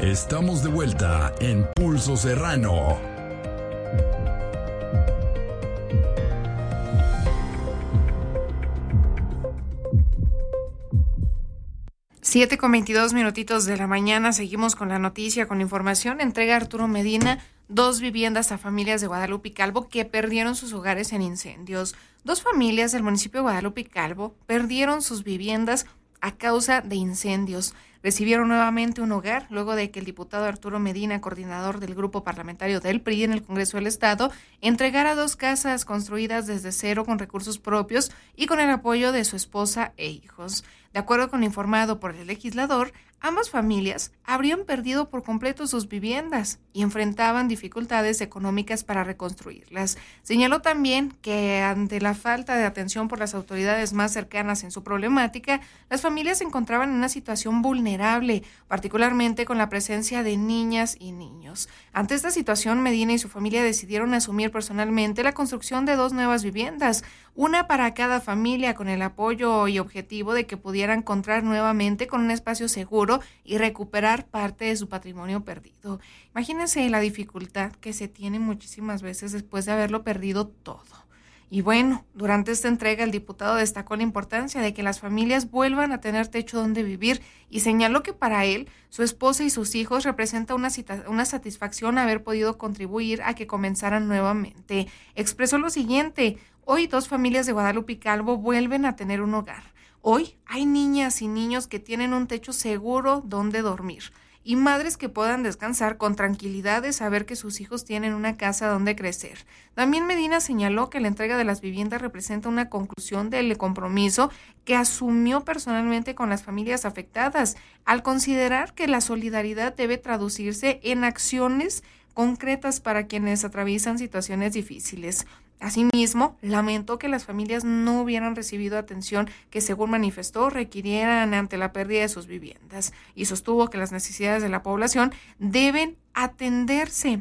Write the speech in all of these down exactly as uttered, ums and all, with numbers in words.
Estamos de vuelta en Pulso Serrano. siete con veintidós minutitos de la mañana, seguimos con la noticia, con la información. Entrega Arturo Medina dos viviendas a familias de Guadalupe y Calvo que perdieron sus hogares en incendios. Dos familias del municipio de Guadalupe y Calvo perdieron sus viviendas a causa de incendios. Recibieron nuevamente un hogar luego de que el diputado Arturo Medina, coordinador del grupo parlamentario del P R I en el Congreso del Estado, entregara dos casas construidas desde cero con recursos propios y con el apoyo de su esposa e hijos. De acuerdo con lo informado por el legislador, ambas familias habrían perdido por completo sus viviendas y enfrentaban dificultades económicas para reconstruirlas. Señaló también que ante la falta de atención por las autoridades más cercanas en su problemática, las familias se encontraban en una situación vulnerable, particularmente con la presencia de niñas y niños. Ante esta situación, Medina y su familia decidieron asumir personalmente la construcción de dos nuevas viviendas, una para cada familia, con el apoyo y objetivo de que pudieran encontrar nuevamente con un espacio seguro y recuperar parte de su patrimonio perdido. Imagínense la dificultad que se tiene muchísimas veces después de haberlo perdido todo. Y bueno, durante esta entrega el diputado destacó la importancia de que las familias vuelvan a tener techo donde vivir y señaló que para él, su esposa y sus hijos representa una, cita- una satisfacción haber podido contribuir a que comenzaran nuevamente. Expresó lo siguiente: hoy dos familias de Guadalupe y Calvo vuelven a tener un hogar. Hoy hay niñas y niños que tienen un techo seguro donde dormir y madres que puedan descansar con tranquilidad de saber que sus hijos tienen una casa donde crecer. También Medina señaló que la entrega de las viviendas representa una conclusión del compromiso que asumió personalmente con las familias afectadas, al considerar que la solidaridad debe traducirse en acciones concretas para quienes atraviesan situaciones difíciles. Asimismo, lamentó que las familias no hubieran recibido atención que, según manifestó, requirieran ante la pérdida de sus viviendas y sostuvo que las necesidades de la población deben atenderse,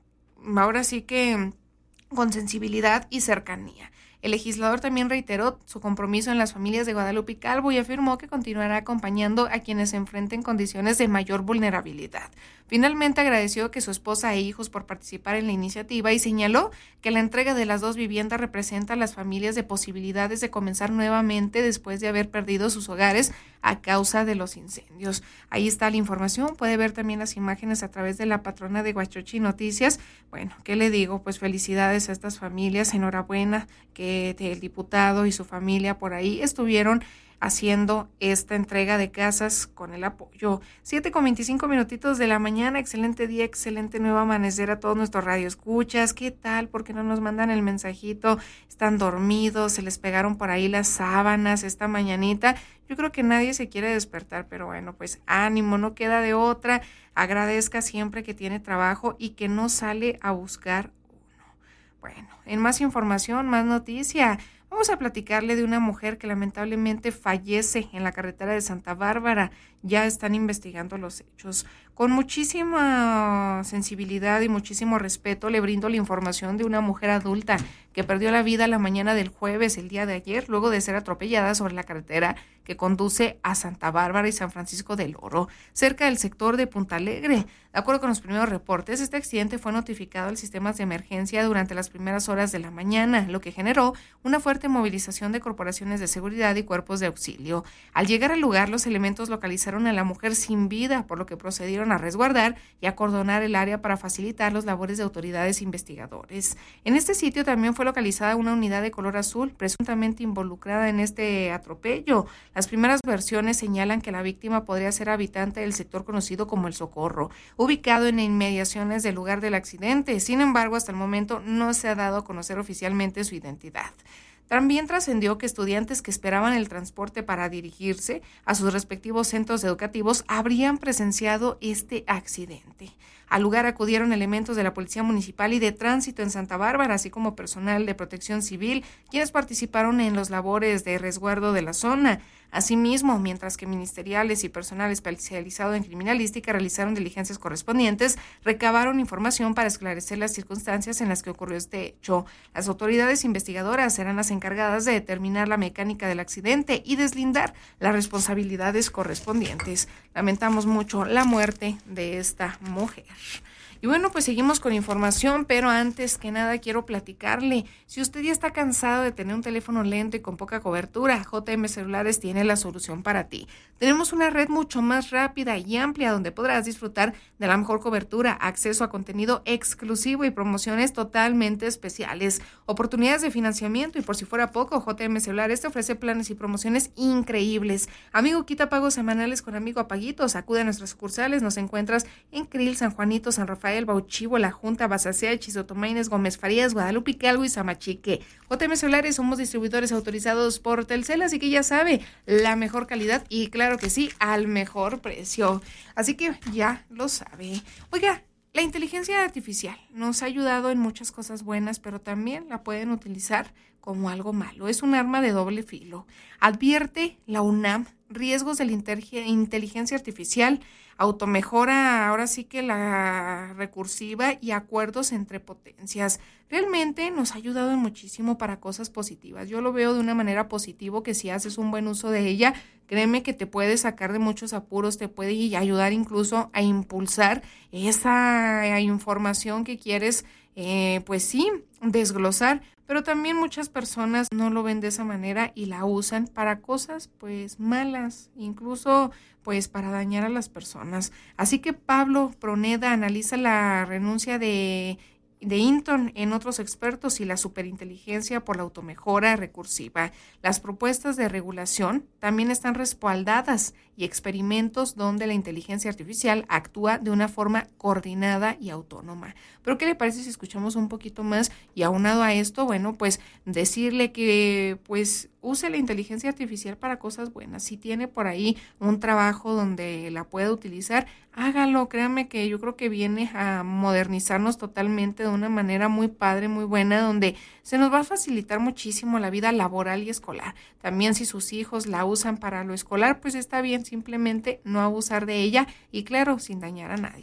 ahora sí que con sensibilidad y cercanía. El legislador también reiteró su compromiso en las familias de Guadalupe y Calvo y afirmó que continuará acompañando a quienes se enfrenten condiciones de mayor vulnerabilidad. Finalmente agradeció que su esposa e hijos por participar en la iniciativa y señaló que la entrega de las dos viviendas representa a las familias de posibilidades de comenzar nuevamente después de haber perdido sus hogares a causa de los incendios. Ahí está la información, puede ver también las imágenes a través de la patrona de Huachochi Noticias. Bueno, ¿qué le digo? Pues felicidades a estas familias, enhorabuena que el diputado y su familia por ahí estuvieron haciendo esta entrega de casas con el apoyo. siete con veinticinco minutitos de la mañana, excelente día, excelente nuevo amanecer a todos nuestros radioescuchas. ¿Qué tal? ¿Por qué no nos mandan el mensajito? ¿Están dormidos? ¿Se les pegaron por ahí las sábanas esta mañanita? Yo creo que nadie se quiere despertar, pero bueno, pues ánimo, no queda de otra. Agradezca siempre que tiene trabajo y que no sale a buscar uno. Bueno, en más información, más noticia. Vamos a platicarle de una mujer que lamentablemente fallece en la carretera de Santa Bárbara. Ya están investigando los hechos. Con muchísima sensibilidad y muchísimo respeto le brindo la información de una mujer adulta que perdió la vida la mañana del jueves, el día de ayer, luego de ser atropellada sobre la carretera que conduce a Santa Bárbara y San Francisco del Oro, cerca del sector de Punta Alegre. De acuerdo con los primeros reportes, este accidente fue notificado al sistema de emergencia durante las primeras horas de la mañana, lo que generó una fuerte movilización de corporaciones de seguridad y cuerpos de auxilio. Al llegar al lugar, los elementos localizaron a la mujer sin vida, por lo que procedieron a resguardar y acordonar el área para facilitar los labores de autoridades investigadores. En este sitio también fue localizada una unidad de color azul, presuntamente involucrada en este atropello. Las primeras versiones señalan que la víctima podría ser habitante del sector conocido como El Socorro, ubicado en inmediaciones del lugar del accidente. Sin embargo, hasta el momento no se ha dado a conocer oficialmente su identidad. También trascendió que estudiantes que esperaban el transporte para dirigirse a sus respectivos centros educativos habrían presenciado este accidente. Al lugar acudieron elementos de la Policía Municipal y de Tránsito en Santa Bárbara, así como personal de Protección Civil, quienes participaron en los labores de resguardo de la zona. Asimismo, mientras que ministeriales y personal especializado en criminalística realizaron diligencias correspondientes, recabaron información para esclarecer las circunstancias en las que ocurrió este hecho. Las autoridades investigadoras serán las encargadas de determinar la mecánica del accidente y deslindar las responsabilidades correspondientes. Lamentamos mucho la muerte de esta mujer. Y bueno, pues seguimos con información, pero antes que nada quiero platicarle, si usted ya está cansado de tener un teléfono lento y con poca cobertura, J M Celulares tiene la solución para ti. Tenemos una red mucho más rápida y amplia donde podrás disfrutar de la mejor cobertura, acceso a contenido exclusivo y promociones totalmente especiales, oportunidades de financiamiento y por si fuera poco, J M Celulares te ofrece planes y promociones increíbles. Amigo, quita pagos semanales con Amigo Apaguitos, acude a nuestras sucursales, nos encuentras en Krill, San Juanito, San Rafael, Bauchivo, La Junta, Basacea, Chizotomaines, Gómez Farías, Guadalupe Hidalgo y Samachique. J M Celulares somos distribuidores autorizados por Telcel, así que ya sabe, la mejor calidad y claro que sí, al mejor precio. Así que ya lo sabe. Oiga, la inteligencia artificial nos ha ayudado en muchas cosas buenas, pero también la pueden utilizar como algo malo. Es un arma de doble filo. Advierte la UNAM riesgos de la inteligencia artificial, automejora, ahora sí que la recursiva y acuerdos entre potencias. Realmente nos ha ayudado muchísimo para cosas positivas. Yo lo veo de una manera positiva, que si haces un buen uso de ella, créeme que te puede sacar de muchos apuros, te puede ayudar incluso a impulsar esa información que quieres, eh, pues sí, desglosar. Pero también muchas personas no lo ven de esa manera y la usan para cosas pues malas, incluso pues para dañar a las personas. Así que Pablo Pruneda analiza la renuncia de de Hinton en otros expertos y la superinteligencia por la automejora recursiva. Las propuestas de regulación también están respaldadas y experimentos donde la inteligencia artificial actúa de una forma coordinada y autónoma. Pero ¿qué le parece si escuchamos un poquito más? Y aunado a esto, bueno, pues decirle que pues use la inteligencia artificial para cosas buenas. Si tiene por ahí un trabajo donde la pueda utilizar, hágalo. Créanme que yo creo que viene a modernizarnos totalmente de una manera muy padre, muy buena, donde se nos va a facilitar muchísimo la vida laboral y escolar. También si sus hijos la usan para lo escolar, pues está bien, simplemente no abusar de ella y claro, sin dañar a nadie.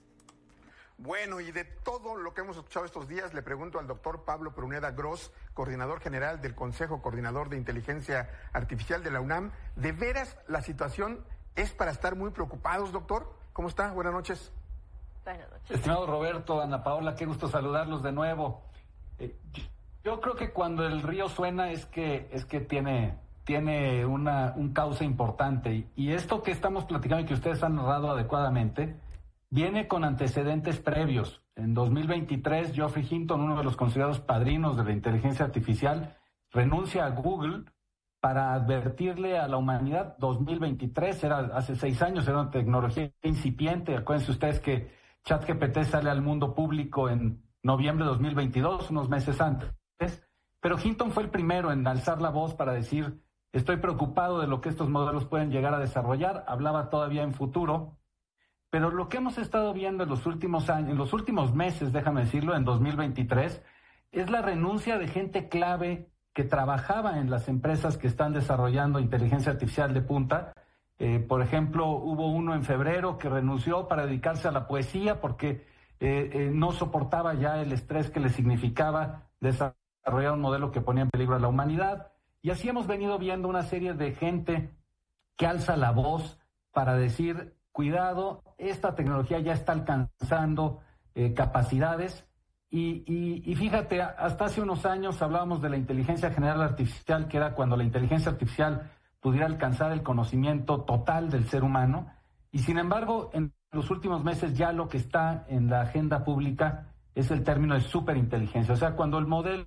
Bueno, y de todo lo que hemos escuchado estos días, le pregunto al doctor Pablo Pruneda Gross, coordinador general del Consejo Coordinador de Inteligencia Artificial de la UNAM. ¿De veras la situación es para estar muy preocupados, doctor? ¿Cómo está? Buenas noches. Buenas noches. Estimado Roberto, Ana Paola, qué gusto saludarlos de nuevo. Eh, yo creo que cuando el río suena es que es que tiene, tiene una, un cauce importante. Y, y esto que estamos platicando y que ustedes han narrado adecuadamente, viene con antecedentes previos. En dos mil veintitrés, Geoffrey Hinton, uno de los considerados padrinos de la inteligencia artificial, renuncia a Google para advertirle a la humanidad. Dos mil veintitrés, era hace seis años, era una tecnología incipiente. Acuérdense ustedes que ChatGPT sale al mundo público en noviembre de dos mil veintidós, unos meses antes. Pero Hinton fue el primero en alzar la voz para decir, estoy preocupado de lo que estos modelos pueden llegar a desarrollar. Hablaba todavía en futuro. Pero lo que hemos estado viendo en los últimos años, en los últimos meses, déjame decirlo, en dos mil veintitrés, es la renuncia de gente clave que trabajaba en las empresas que están desarrollando inteligencia artificial de punta. Eh, por ejemplo, hubo uno en febrero que renunció para dedicarse a la poesía porque eh, eh, no soportaba ya el estrés que le significaba desarrollar un modelo que ponía en peligro a la humanidad. Y así hemos venido viendo una serie de gente que alza la voz para decir, cuidado, esta tecnología ya está alcanzando eh, capacidades y, y, y fíjate, hasta hace unos años hablábamos de la inteligencia general artificial, que era cuando la inteligencia artificial pudiera alcanzar el conocimiento total del ser humano, y sin embargo, en los últimos meses ya lo que está en la agenda pública es el término de superinteligencia, o sea, cuando el modelo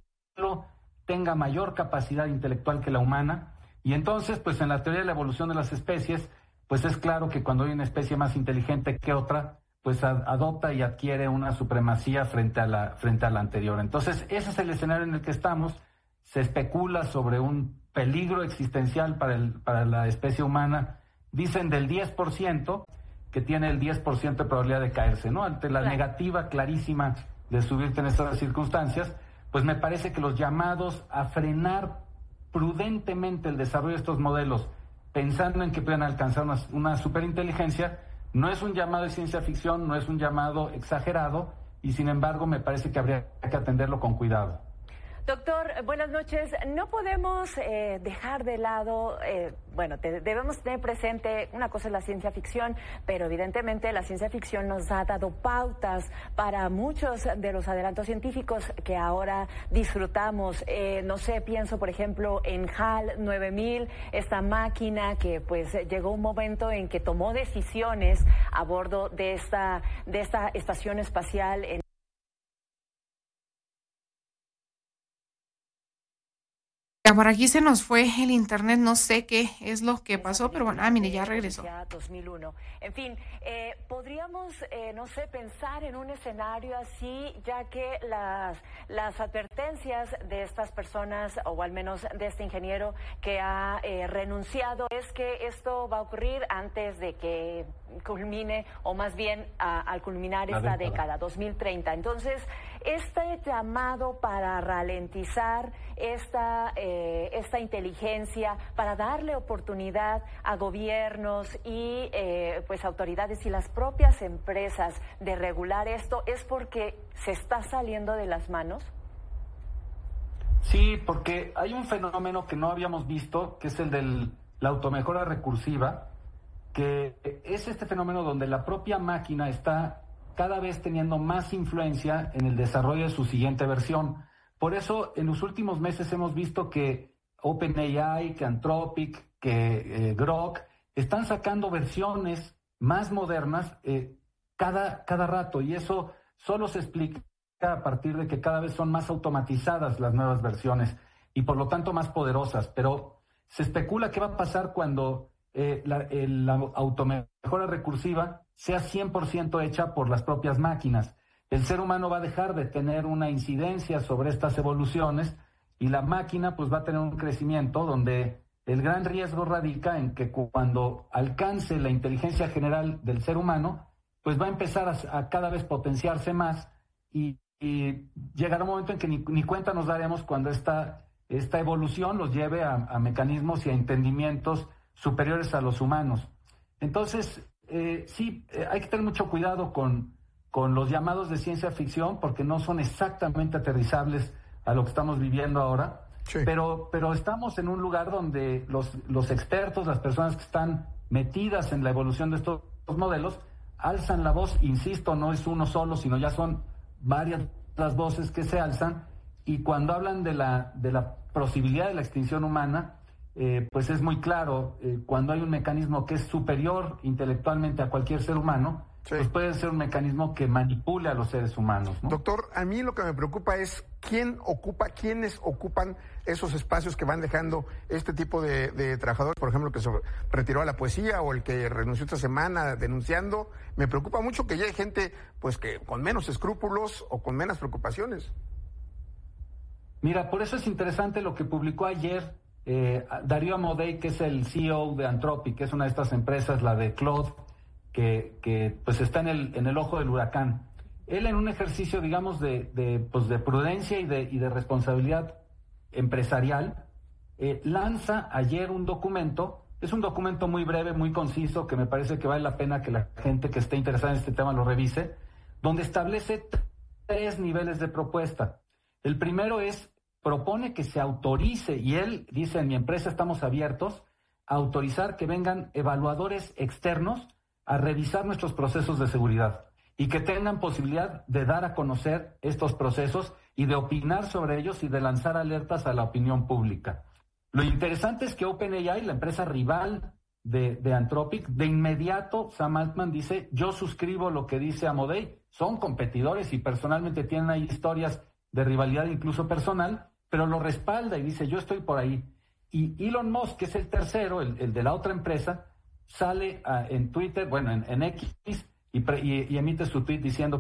tenga mayor capacidad intelectual que la humana, y entonces, pues en la teoría de la evolución de las especies, pues es claro que cuando hay una especie más inteligente que otra, pues ad- adopta y adquiere una supremacía frente a la frente a la anterior. Entonces, ese es el escenario en el que estamos. Se especula sobre un peligro existencial para el para la especie humana. Dicen del diez por ciento, que tiene el diez por ciento de probabilidad de caerse, ¿no? Ante la negativa clarísima de subirte en estas circunstancias, pues me parece que los llamados a frenar prudentemente el desarrollo de estos modelos, pensando en que puedan alcanzar una, una superinteligencia. No es un llamado de ciencia ficción, no es un llamado exagerado, y sin embargo me parece que habría que atenderlo con cuidado. Doctor, buenas noches. No podemos eh, dejar de lado, eh, bueno, te, debemos tener presente, una cosa es la ciencia ficción, pero evidentemente la ciencia ficción nos ha dado pautas para muchos de los adelantos científicos que ahora disfrutamos. Eh, no sé, pienso por ejemplo en HAL nueve mil, esta máquina que pues llegó un momento en que tomó decisiones a bordo de esta, de esta estación espacial en Por aquí se nos fue el internet, no sé qué es lo que pasó, pero bueno, ah, mire, ya regresó. dos mil uno. En fin, eh, podríamos, eh, no sé, pensar en un escenario así, ya que las, las advertencias de estas personas, o al menos de este ingeniero que ha eh, renunciado, es que esto va a ocurrir antes de que culmine, o más bien a, al culminar esta década. década, dos mil treinta. Entonces, este llamado para ralentizar esta, eh, esta inteligencia, para darle oportunidad a gobiernos y eh, pues autoridades y las propias empresas de regular esto, ¿es porque se está saliendo de las manos? Sí, porque hay un fenómeno que no habíamos visto, que es el de la automejora recursiva, que es este fenómeno donde la propia máquina está cada vez teniendo más influencia en el desarrollo de su siguiente versión. Por eso, en los últimos meses hemos visto que OpenAI, que Anthropic, que eh, Grok, están sacando versiones más modernas eh, cada, cada rato, y eso solo se explica a partir de que cada vez son más automatizadas las nuevas versiones y por lo tanto más poderosas. Pero se especula qué va a pasar cuando eh, la, el, la automejora recursiva sea cien por ciento hecha por las propias máquinas. El ser humano va a dejar de tener una incidencia sobre estas evoluciones y la máquina pues va a tener un crecimiento donde el gran riesgo radica en que cuando alcance la inteligencia general del ser humano, pues va a empezar a, a cada vez potenciarse más y, y llegará un momento en que ni, ni cuenta nos daremos cuando esta, esta evolución los lleve a, a mecanismos y a entendimientos superiores a los humanos. Entonces, eh, sí, eh, hay que tener mucho cuidado con, con los llamados de ciencia ficción porque no son exactamente aterrizables a lo que estamos viviendo ahora. Sí. Pero, pero estamos en un lugar donde los, los expertos, las personas que están metidas en la evolución de estos modelos, alzan la voz, insisto, no es uno solo, sino ya son varias las voces que se alzan, y cuando hablan de la, de la posibilidad de la extinción humana, eh, pues es muy claro, eh, cuando hay un mecanismo que es superior intelectualmente a cualquier ser humano, sí, pues puede ser un mecanismo que manipule a los seres humanos, ¿no? Doctor, a mí lo que me preocupa es quién ocupa, quiénes ocupan esos espacios que van dejando este tipo de, de trabajadores, por ejemplo, que se retiró a la poesía o el que renunció esta semana denunciando. Me preocupa mucho que ya hay gente pues que con menos escrúpulos o con menos preocupaciones. Mira, por eso es interesante lo que publicó ayer eh, Darío Amodei, que es el C E O de Anthropic, que es una de estas empresas, la de Claude, que, que pues está en el, en el ojo del huracán. Él, en un ejercicio, digamos, de, de, pues de prudencia y de, y de responsabilidad empresarial, eh, lanza ayer un documento. Es un documento muy breve, muy conciso, que me parece que vale la pena que la gente que esté interesada en este tema lo revise, donde establece tres niveles de propuesta. El primero es, propone que se autorice, y él dice, en mi empresa estamos abiertos a autorizar que vengan evaluadores externos a revisar nuestros procesos de seguridad y que tengan posibilidad de dar a conocer estos procesos y de opinar sobre ellos y de lanzar alertas a la opinión pública. Lo interesante es que OpenAI, la empresa rival de, de Anthropic, de inmediato Sam Altman dice, yo suscribo lo que dice Amodei, son competidores y personalmente tienen ahí historias de rivalidad incluso personal, pero lo respalda y dice, yo estoy por ahí. Y Elon Musk, que es el tercero, el, el de la otra empresa, sale uh, en Twitter, bueno, en, en X, y, pre, y, y emite su tweet diciendo